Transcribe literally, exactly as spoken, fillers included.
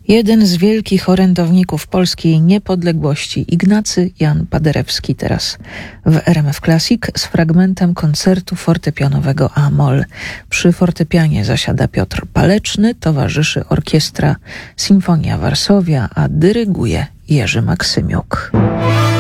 Jeden z wielkich orędowników polskiej niepodległości, Ignacy Jan Paderewski, teraz w R M F Classic z fragmentem koncertu fortepianowego A-moll. Przy fortepianie zasiada Piotr Paleczny, towarzyszy orkiestra Sinfonia Varsovia, a dyryguje Jerzy Maksymiuk.